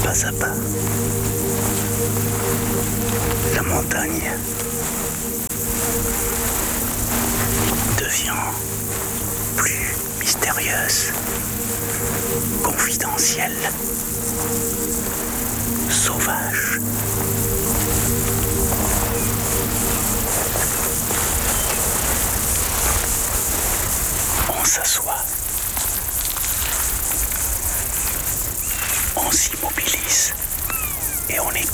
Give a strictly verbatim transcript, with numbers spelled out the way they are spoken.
pas à pas, la montagne devient plus mystérieuse, confidentielle, sauvage. On s'assoit, on s'immobilise et on écoute.